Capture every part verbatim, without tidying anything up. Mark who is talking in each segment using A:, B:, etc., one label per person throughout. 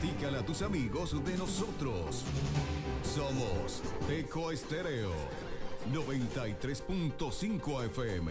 A: Platícale a tus amigos de nosotros. Somos Teco Estéreo noventa y tres punto cinco F M.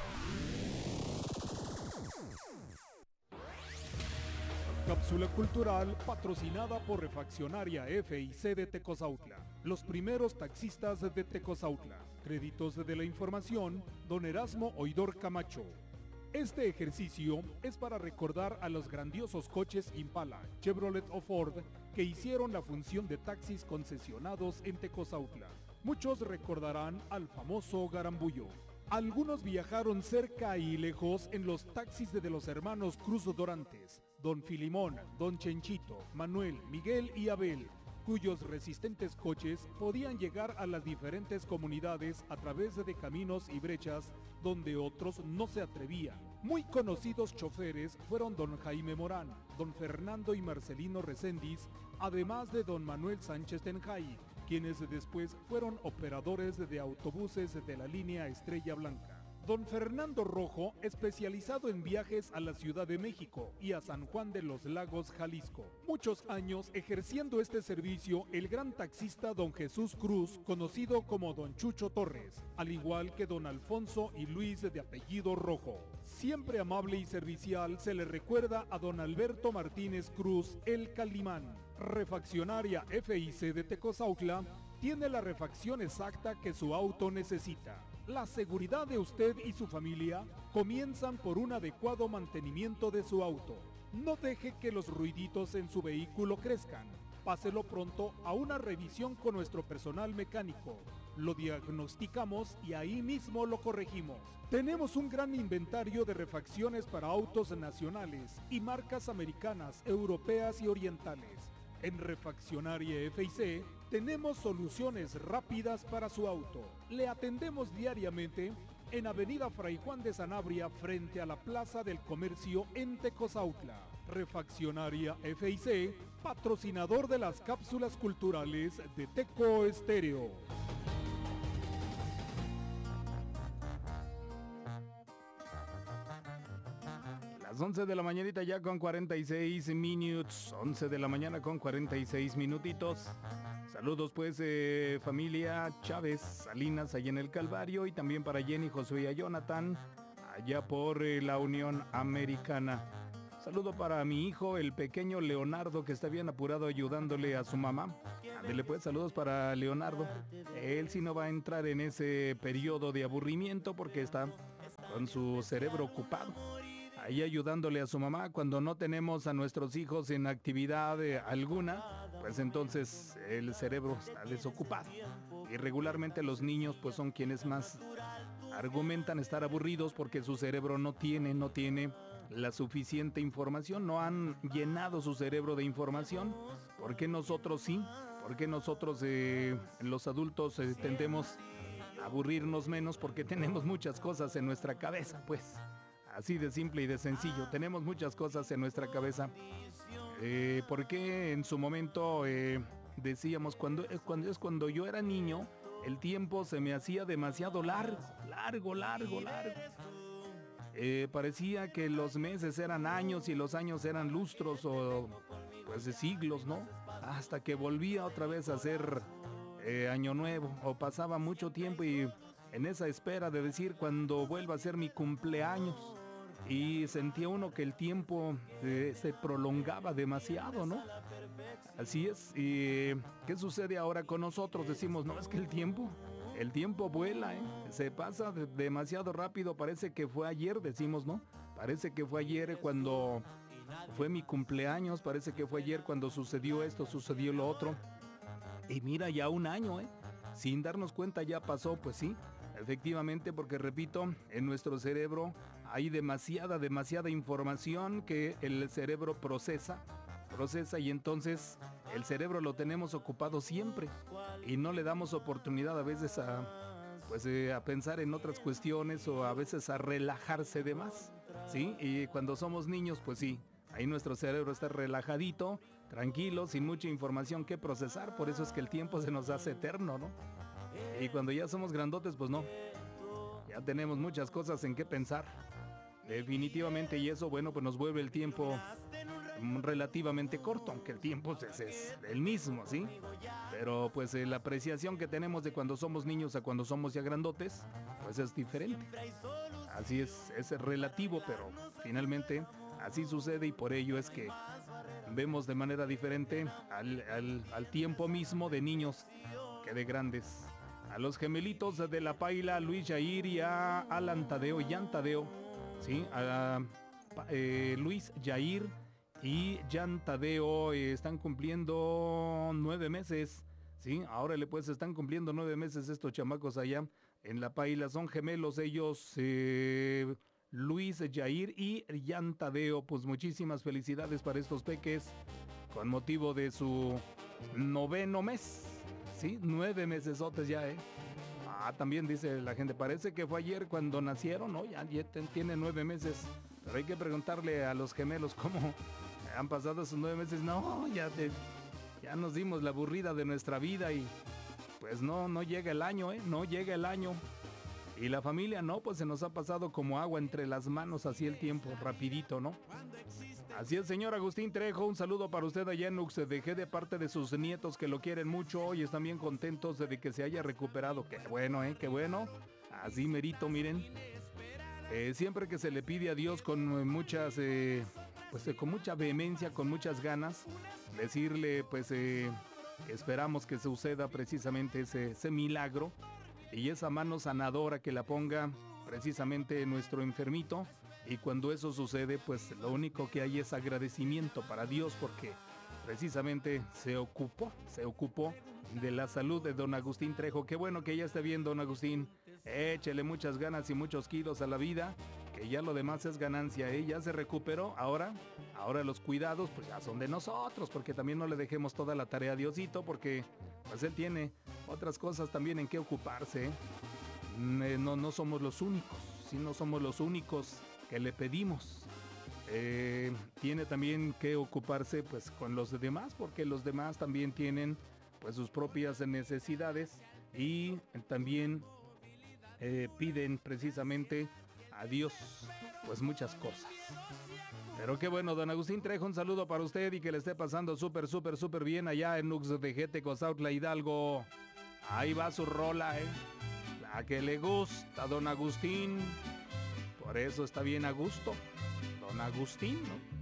B: Cápsula cultural patrocinada por Refaccionaria F I C de Tecozautla. Los primeros taxistas de Tecozautla. Créditos de la información, don Erasmo Oidor Camacho. Este ejercicio es para recordar a los grandiosos coches Impala, Chevrolet o Ford que hicieron la función de taxis concesionados en Tecozautla. Muchos recordarán al famoso Garambullo. Algunos viajaron cerca y lejos en los taxis de los hermanos Cruz Dorantes, don Filimón, don Chenchito, Manuel, Miguel y Abel, cuyos resistentes coches podían llegar a las diferentes comunidades a través de caminos y brechas donde otros no se atrevían. Muy conocidos choferes fueron don Jaime Morán, don Fernando y Marcelino Recendis, además de don Manuel Sánchez Tenjay, quienes después fueron operadores de autobuses de la línea Estrella Blanca. Don Fernando Rojo, especializado en viajes a la Ciudad de México y a San Juan de los Lagos, Jalisco. Muchos años ejerciendo este servicio el gran taxista don Jesús Cruz, conocido como don Chucho Torres, al igual que don Alfonso y Luis de apellido Rojo. Siempre amable y servicial se le recuerda a don Alberto Martínez Cruz, el Calimán. Refaccionaria F I C de Tecozautla tiene la refacción exacta que su auto necesita. La seguridad de usted y su familia comienzan por un adecuado mantenimiento de su auto. No deje que los ruiditos en su vehículo crezcan. Páselo pronto a una revisión con nuestro personal mecánico. Lo diagnosticamos y ahí mismo lo corregimos. Tenemos un gran inventario de refacciones para autos nacionales y marcas americanas, europeas y orientales. En Refaccionaria F I C tenemos soluciones rápidas para su auto. Le atendemos diariamente en Avenida Fray Juan de Sanabria frente a la Plaza del Comercio en Tecozautla. Refaccionaria F I C, patrocinador de las cápsulas culturales de Teco Estéreo.
C: Las once de la mañanita ya con cuarenta y seis minutos, once de la mañana con cuarenta y seis minutitos. Saludos pues eh, familia Chávez Salinas allá en el Calvario y también para Jenny, Josué y Jonathan allá por eh, la Unión Americana. Saludo para mi hijo, el pequeño Leonardo, que está bien apurado ayudándole a su mamá. Ándele pues, saludos para Leonardo. Él sí no va a entrar en ese periodo de aburrimiento porque está con su cerebro ocupado, ahí ayudándole a su mamá. Cuando no tenemos a nuestros hijos en actividad eh, alguna, pues entonces el cerebro está desocupado. Y regularmente los niños pues son quienes más argumentan estar aburridos porque su cerebro no tiene, no tiene la suficiente información, no han llenado su cerebro de información. ¿Por qué nosotros sí? ¿Por qué nosotros eh, los adultos eh, tendemos a aburrirnos menos? Porque tenemos muchas cosas en nuestra cabeza, pues. Así de simple y de sencillo, tenemos muchas cosas en nuestra cabeza. Eh, porque en su momento eh, decíamos, cuando, cuando es cuando yo era niño, el tiempo se me hacía demasiado largo, largo, largo, largo. Eh, parecía que los meses eran años y los años eran lustros o pues de siglos, ¿no? Hasta que volvía otra vez a ser eh, año nuevo o pasaba mucho tiempo y en esa espera de decir cuando vuelva a ser mi cumpleaños. Y sentía uno que el tiempo eh, se prolongaba demasiado, ¿no? Así es. ¿Y qué sucede ahora con nosotros? Decimos, no, es que el tiempo, el tiempo vuela, ¿eh? Se pasa de- demasiado rápido. Parece que fue ayer, decimos, ¿no? Parece que fue ayer cuando fue mi cumpleaños. Parece que fue ayer cuando sucedió esto, sucedió lo otro. Y mira, ya un año, ¿eh? Sin darnos cuenta ya pasó, pues sí. Efectivamente, porque repito, en nuestro cerebro hay demasiada, demasiada información que el cerebro procesa, procesa y entonces el cerebro lo tenemos ocupado siempre y no le damos oportunidad a veces a, pues, eh, a pensar en otras cuestiones o a veces a relajarse de más, ¿sí? Y cuando somos niños, pues sí, ahí nuestro cerebro está relajadito, tranquilo, sin mucha información que procesar, por eso es que el tiempo se nos hace eterno, ¿no? Y cuando ya somos grandotes, pues no. Ya tenemos muchas cosas en qué pensar. Definitivamente, y eso, bueno, pues nos vuelve el tiempo relativamente corto, aunque el tiempo es, es el mismo, ¿sí? Pero pues eh, la apreciación que tenemos de cuando somos niños a cuando somos ya grandotes, pues es diferente. Así es, es relativo, pero finalmente así sucede y por ello es que vemos de manera diferente al, al, al tiempo mismo de niños que de grandes. A los gemelitos de La Paila, Luis Jair y a Alan Tadeo, Jan Tadeo, ¿sí? A, eh, Luis Jair y Jan Tadeo eh, están cumpliendo nueve meses, ¿sí? Ahora le pues están cumpliendo nueve meses estos chamacos allá en La Paila. Son gemelos ellos, eh, Luis Jair y Jan Tadeo. Pues muchísimas felicidades para estos peques con motivo de su noveno mes. Sí, nueve mesesotes ya, ¿eh? Ah, también dice la gente, parece que fue ayer cuando nacieron, ¿no? Ya, ya tiene nueve meses. Pero hay que preguntarle a los gemelos cómo han pasado esos nueve meses. No, ya, te, ya nos dimos la aburrida de nuestra vida y pues no, no llega el año, ¿eh? No llega el año. Y la familia, no, pues se nos ha pasado como agua entre las manos así el tiempo, rapidito, ¿no? Así es, señor Agustín Trejo, un saludo para usted allá en Uxedejé de parte de sus nietos que lo quieren mucho y están bien contentos de que se haya recuperado. Qué bueno, ¿eh? Qué bueno. Así merito, miren. Eh, siempre que se le pide a Dios con muchas, eh, pues eh, con mucha vehemencia, con muchas ganas, decirle, pues, eh, que esperamos que suceda precisamente ese, ese milagro y esa mano sanadora que la ponga precisamente nuestro enfermito. Y cuando eso sucede, pues lo único que hay es agradecimiento para Dios porque precisamente se ocupó, se ocupó de la salud de don Agustín Trejo. Qué bueno que ya esté bien, don Agustín. Échele muchas ganas y muchos kilos a la vida, que ya lo demás es ganancia, ¿eh? Ya se recuperó, ahora, ahora los cuidados pues ya son de nosotros, porque también no le dejemos toda la tarea a Diosito, porque pues él tiene otras cosas también en que ocuparse, ¿eh? No, no somos los únicos, sí, no somos los únicos que le pedimos. Eh, tiene también que ocuparse pues con los demás, porque los demás también tienen pues sus propias necesidades y también eh, piden precisamente a Dios pues muchas cosas. Pero qué bueno, don Agustín Trejo, un saludo para usted y que le esté pasando súper, súper, súper bien allá en Uxedejé, Tecozautla, Hidalgo. Ahí va su rola, eh, la que le gusta a don Agustín. Por eso está bien a gusto, don Agustín, ¿no?